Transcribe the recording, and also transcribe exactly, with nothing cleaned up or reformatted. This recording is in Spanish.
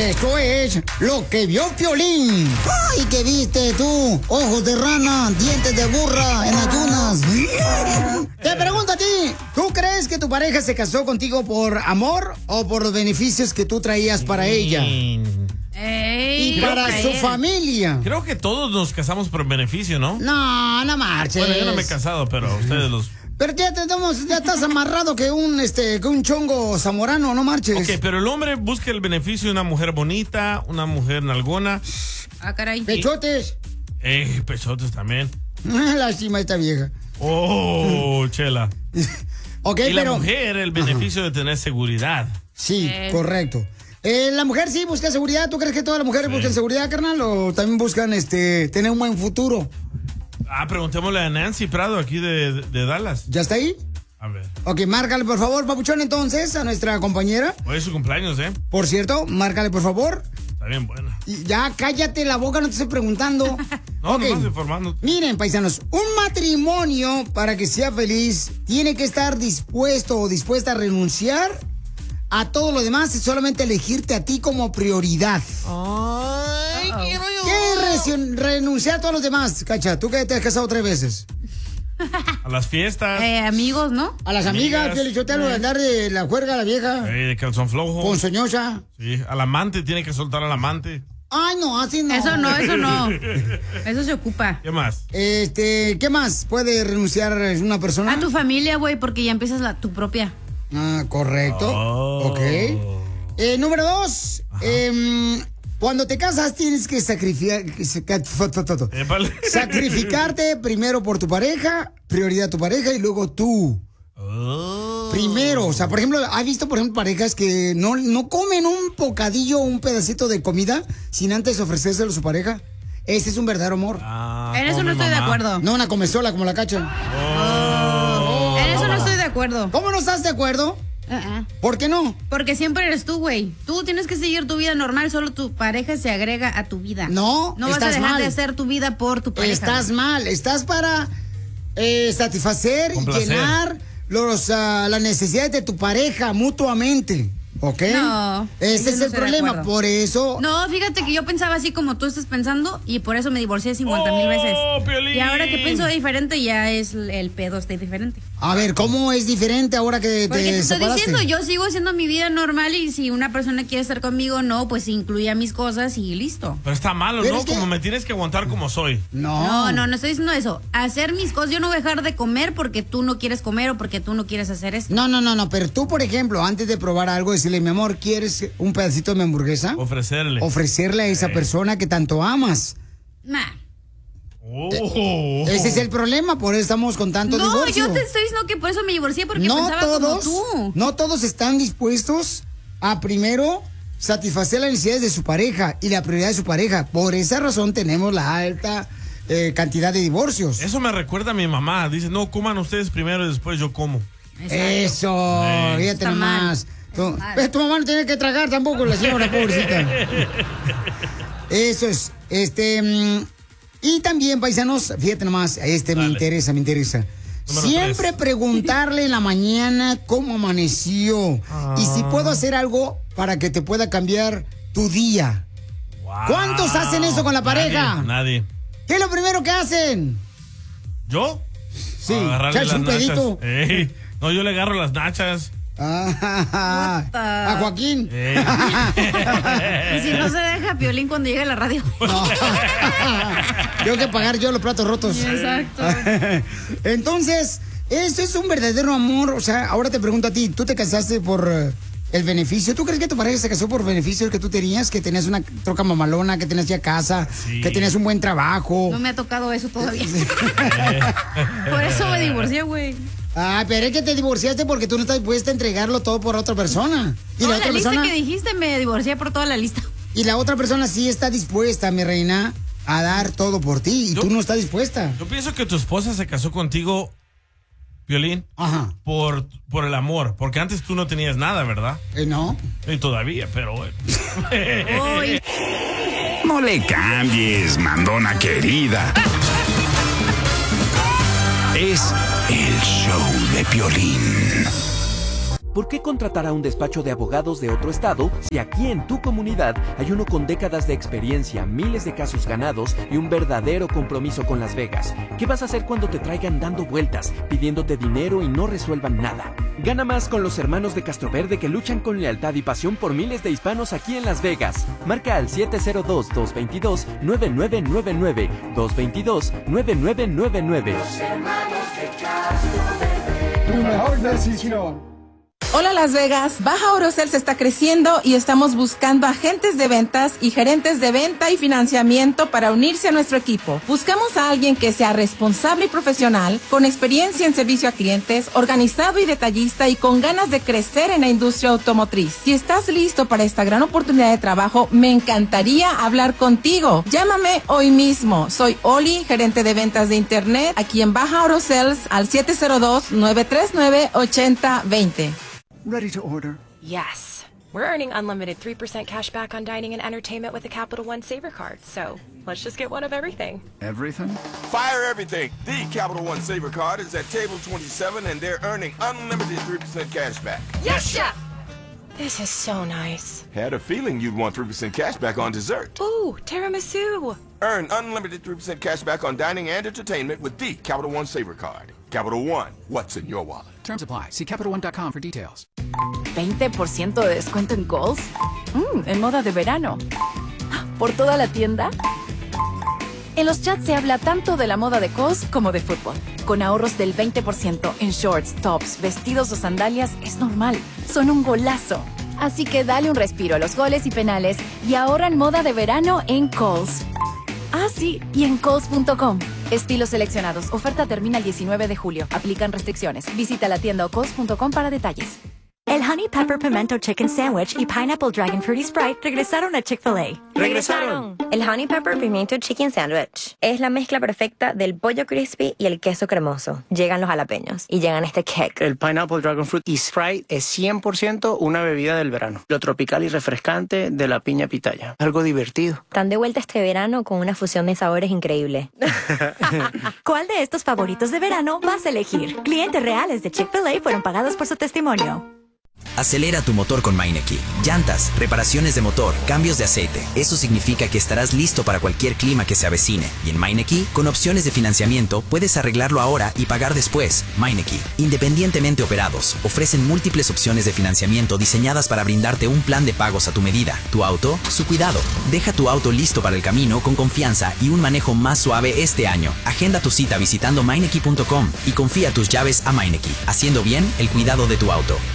Esto es lo que vio Piolín. ¡Ay, qué viste tú! Ojos de rana, dientes de burra en ayunas. Te pregunto a ti, ¿tú crees que tu pareja se casó contigo por amor o por los beneficios que tú traías para ella? Ey, y para su familia. Creo que todos nos casamos por beneficio, ¿no? No, no marches. Bueno, yo no me he casado, pero ustedes los... Pero ya, te estamos, ya estás amarrado que un, este, que un chongo zamorano, no marches. Ok, pero el hombre busca el beneficio de una mujer bonita, una mujer nalgona. Ah, caray. Pechotes. Eh, pechotes también. Lástima esta vieja. Oh, chela. Ok, y pero... la mujer, el beneficio Ajá. de tener seguridad. Sí, eh. correcto. Eh, la mujer sí busca seguridad. ¿Tú crees que todas las mujeres sí. buscan seguridad, carnal? ¿O también buscan este tener un buen futuro? Ah, preguntémosle a Nancy Prado aquí de, de, de Dallas. ¿Ya está ahí? A ver. Ok, márcale por favor, papuchón, entonces, a nuestra compañera. Hoy es su cumpleaños, ¿eh? Por cierto, márcale por favor. Está bien buena. Y ya, cállate la boca, no te estoy preguntando. No, okay. no estás informando. Miren, paisanos, un matrimonio, para que sea feliz, tiene que estar dispuesto o dispuesta a renunciar a todo lo demás y solamente elegirte a ti como prioridad. Ay, Uh-oh. quiero yo. ¿Qué es renunciar a todos los demás, Cacha? ¿Tú que te has casado tres veces? A las fiestas. Eh, amigos, ¿no? A las amigas, Pielichotelo, de andar de la juerga a la vieja. Eh, de calzón flojo. Ponzoñosa. Sí, al amante, tiene que soltar al amante. Ay, no, así no. Eso no, eso no. Eso se ocupa. ¿Qué más? Este, ¿qué más puede renunciar una persona? A tu familia, güey, porque ya empiezas la, tu propia. Ah, correcto. Oh. Ok. Eh, número dos. Eh, cuando te casas tienes que sacrificar, sacrificarte primero por tu pareja, prioridad a tu pareja y luego tú. Oh. Primero, o sea, por ejemplo, ¿has visto, por ejemplo, parejas que no, no comen un bocadillo o un pedacito de comida sin antes ofrecérselo a su pareja? Ese es un verdadero amor. Ah, en eso no estoy mamá. de acuerdo. No una comezola como la Cacha. Oh. Oh. En eso no estoy de acuerdo. ¿Cómo no estás de acuerdo? Uh-uh. ¿Por qué no? Porque siempre eres tú, güey. Tú tienes que seguir tu vida normal, solo tu pareja se agrega a tu vida. No, no vas a dejar mal. de hacer tu vida por tu pareja. Estás mal, estás para eh, satisfacer y llenar los, uh, las necesidades de tu pareja mutuamente. ¿Ok? No. Ese es el problema, por eso... No, fíjate que yo pensaba así como tú estás pensando y por eso me divorcié cincuenta mil oh, veces. Piolín. Y ahora que pienso diferente ya es el pedo, está diferente. A ver, ¿cómo es diferente ahora que Porque te te estoy separaste? diciendo, yo sigo haciendo mi vida normal y si una persona quiere estar conmigo, no, pues incluya mis cosas y listo. Pero está malo, Pero ¿no? es que... Como me tienes que aguantar como soy. No. No, no, no estoy diciendo eso. Hacer mis cosas, yo no voy a dejar de comer porque tú no quieres comer o porque tú no quieres hacer esto. No, no, no, no, pero tú, por ejemplo, antes de probar algo, decirle, mi amor, ¿quieres un pedacito de mi hamburguesa? Ofrecerle. Ofrecerle a esa eh. persona que tanto amas. Nah. Oh. Ese es el problema, por eso estamos con tanto no, divorcio. No, yo te estoy diciendo que por eso me divorcié, porque no pensaba todos, como tú. No todos están dispuestos a primero satisfacer las necesidades de su pareja y la prioridad de su pareja. Por esa razón tenemos la alta eh, cantidad de divorcios. Eso me recuerda a mi mamá. Dice, no, coman ustedes primero y después yo como. Exacto. Eso, sí. Fíjate nomás. Tu, pues, tu mamá no tiene que tragar tampoco, la señora, pobrecita. Eso es, este... Y también, paisanos, fíjate nomás, este Dale. me interesa, me interesa. Número Siempre tres. Preguntarle en la mañana cómo amaneció ah. y si puedo hacer algo para que te pueda cambiar tu día. Wow. ¿Cuántos hacen eso con la pareja? Nadie. nadie. ¿Qué es lo primero que hacen? ¿Yo? Sí, echas un pedito. Ey. No, yo le agarro las nachas. Ah, a Joaquín. Y si no se deja Piolín cuando llegue a la radio. No. Tengo que pagar yo los platos rotos. Exacto. Entonces, esto es un verdadero amor. O sea, ahora te pregunto a ti, ¿tú te casaste por uh, el beneficio? ¿Tú crees que tu pareja se casó por beneficio que tú tenías? Que tenías una troca mamalona, que tenías ya casa, sí. que tenías un buen trabajo. No me ha tocado eso todavía. Por eso me divorcié, güey. Ah, pero es que te divorciaste porque tú no estás dispuesta a entregarlo todo por otra persona. Y toda la, otra la lista persona, que dijiste me divorcié por toda la lista. Y la otra persona sí está dispuesta, mi reina, a dar todo por ti. Y yo, tú no estás dispuesta. Yo pienso que tu esposa se casó contigo, Piolín, Ajá. por, por el amor. Porque antes tú no tenías nada, ¿verdad? Eh, no. Y todavía, pero bueno. No le cambies, mandona querida. Es el show de Piolín. ¿Por qué contratar a un despacho de abogados de otro estado si aquí en tu comunidad hay uno con décadas de experiencia, miles de casos ganados y un verdadero compromiso con Las Vegas? ¿Qué vas a hacer cuando te traigan dando vueltas, pidiéndote dinero y no resuelvan nada? Gana más con los hermanos de Castroverde que luchan con lealtad y pasión por miles de hispanos aquí en Las Vegas. Marca al siete cero dos, dos dos dos, nueve nueve nueve nueve, dos dos dos, nueve nueve nueve nueve. Los hermanos de Castroverde, tu mejor decisión. Hola Las Vegas, Baja Orocels está creciendo y estamos buscando agentes de ventas y gerentes de venta y financiamiento para unirse a nuestro equipo. Buscamos a alguien que sea responsable y profesional, con experiencia en servicio a clientes, organizado y detallista y con ganas de crecer en la industria automotriz. Si estás listo para esta gran oportunidad de trabajo, me encantaría hablar contigo. Llámame hoy mismo. Soy Oli, gerente de ventas de internet, aquí en Baja Orocels al siete cero dos, nueve tres nueve, ocho cero dos cero. Ready to order? Yes. We're earning unlimited three percent cash back on dining and entertainment with the Capital One Saver Card. So let's just get one of everything. Everything? Fire everything. The Capital One Saver Card is at table twenty-seven and they're earning unlimited three percent cash back. Yes, Chef! This is so nice. Had a feeling you'd want three percent cash back on dessert. Ooh, tiramisu. Earn unlimited three percent cash back on dining and entertainment with the Capital One Saver Card. Capital One, what's in your wallet? Terms apply. See Capital One dot com for details. ¿veinte por ciento de descuento en Kohl's? Mm, en moda de verano. ¿Por toda la tienda? En los chats se habla tanto de la moda de Kohl's como de fútbol. Con ahorros del veinte por ciento en shorts, tops, vestidos o sandalias es normal. Son un golazo. Así que dale un respiro a los goles y penales y ahorra en moda de verano en Kohl's. Ah, sí, y en Kohl's punto com. Estilos seleccionados. Oferta termina el diecinueve de julio. Aplican restricciones. Visita la tienda o Kohl's punto com para detalles. El Honey Pepper Pimento Chicken Sandwich y Pineapple Dragon Fruity Sprite regresaron a Chick-fil-A. ¡Regresaron! El Honey Pepper Pimento Chicken Sandwich es la mezcla perfecta del pollo crispy y el queso cremoso. Llegan los jalapeños y llegan este kick. El Pineapple Dragon Fruity Sprite es cien por ciento una bebida del verano. Lo tropical y refrescante de la piña pitaya. Algo divertido. Están de vuelta este verano con una fusión de sabores increíble. ¿Cuál de estos favoritos de verano vas a elegir? Clientes reales de Chick-fil-A fueron pagados por su testimonio. Acelera tu motor con Meineke. Llantas, reparaciones de motor, cambios de aceite. Eso significa que estarás listo para cualquier clima que se avecine. Y en Meineke, con opciones de financiamiento, puedes arreglarlo ahora y pagar después. Meineke, independientemente operados, ofrecen múltiples opciones de financiamiento diseñadas para brindarte un plan de pagos a tu medida. Tu auto, su cuidado. Deja tu auto listo para el camino con confianza y un manejo más suave este año. Agenda tu cita visitando Meineke punto com y confía tus llaves a Meineke, haciendo bien el cuidado de tu auto.